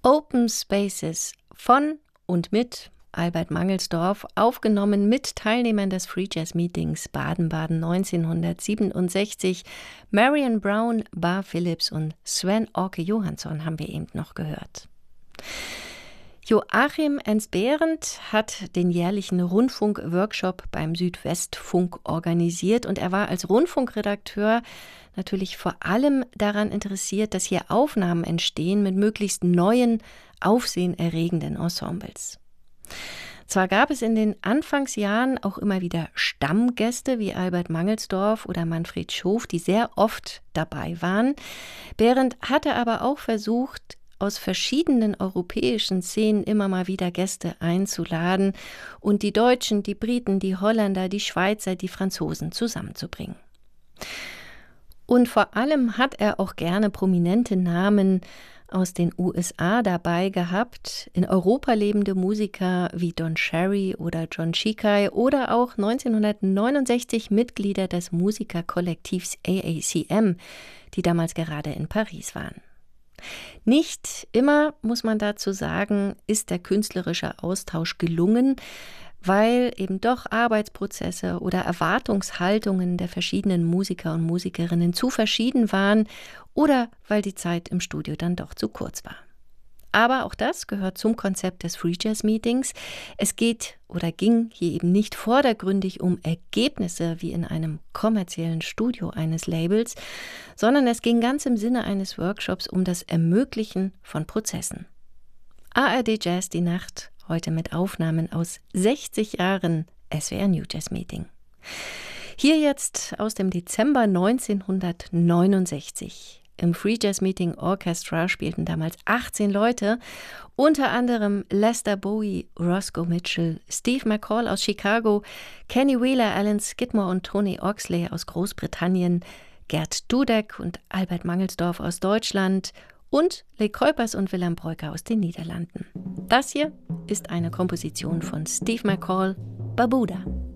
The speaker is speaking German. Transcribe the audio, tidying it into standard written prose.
Open Spaces von und mit Albert Mangelsdorff, aufgenommen mit Teilnehmern des Free Jazz Meetings Baden-Baden 1967. Marion Brown, Bar Phillips und Sven-Åke Johansson haben wir eben noch gehört. Joachim Ensberend hat den jährlichen Rundfunkworkshop beim Südwestfunk organisiert und er war als Rundfunkredakteur natürlich vor allem daran interessiert, dass hier Aufnahmen entstehen mit möglichst neuen, aufsehenerregenden Ensembles. Zwar gab es in den Anfangsjahren auch immer wieder Stammgäste wie Albert Mangelsdorff oder Manfred Schof, die sehr oft dabei waren. Behrendt hatte aber auch versucht, aus verschiedenen europäischen Szenen immer mal wieder Gäste einzuladen und die Deutschen, die Briten, die Holländer, die Schweizer, die Franzosen zusammenzubringen. Und vor allem hat er auch gerne prominente Namen aus den USA dabei gehabt, in Europa lebende Musiker wie Don Cherry oder John Shikai oder auch 1969 Mitglieder des Musikerkollektivs AACM, die damals gerade in Paris waren. Nicht immer, muss man dazu sagen, ist der künstlerische Austausch gelungen, weil eben doch Arbeitsprozesse oder Erwartungshaltungen der verschiedenen Musiker und Musikerinnen zu verschieden waren oder weil die Zeit im Studio dann doch zu kurz war. Aber auch das gehört zum Konzept des Free Jazz Meetings. Es geht oder ging hier eben nicht vordergründig um Ergebnisse wie in einem kommerziellen Studio eines Labels, sondern es ging ganz im Sinne eines Workshops um das Ermöglichen von Prozessen. ARD Jazz die Nacht, heute mit Aufnahmen aus 60 Jahren SWR New Jazz Meeting. Hier jetzt aus dem Dezember 1969. Im Free Jazz Meeting Orchestra spielten damals 18 Leute, unter anderem Lester Bowie, Roscoe Mitchell, Steve McCall aus Chicago, Kenny Wheeler, Alan Skidmore und Tony Oxley aus Großbritannien, Gerd Dudek und Albert Mangelsdorff aus Deutschland und Lee Kuipers und Willem Breuker aus den Niederlanden. Das hier ist eine Komposition von Steve McCall, Barbuda.